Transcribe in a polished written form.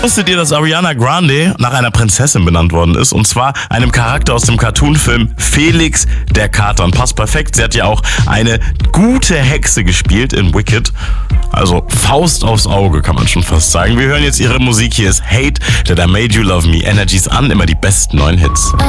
Wusstet ihr, dass Ariana Grande nach einer Prinzessin benannt worden ist? Und zwar einem Charakter aus dem Cartoonfilm Felix der Kater. Und passt perfekt, sie hat ja auch eine gute Hexe gespielt in Wicked. Also Faust aufs Auge, kann man schon fast sagen. Wir hören jetzt ihre Musik. Hier ist Hate, that I Made You Love Me. Energies an, immer die besten neuen Hits.